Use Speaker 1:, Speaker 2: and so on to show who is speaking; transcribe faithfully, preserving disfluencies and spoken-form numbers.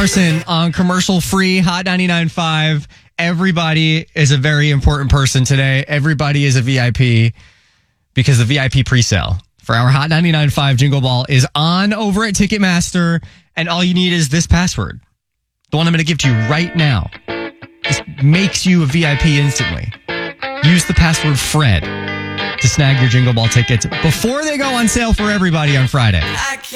Speaker 1: person on commercial-free Hot ninety-nine point five. Everybody is a very important person today. Everybody is a V I P because the V I P presale for our Hot ninety-nine point five Jingle Ball is on over at Ticketmaster, and all you need is this password. The one I'm going to give to you right now. This makes you a V I P instantly. Use the password Fred to snag your Jingle Ball tickets before they go on sale for everybody on Friday.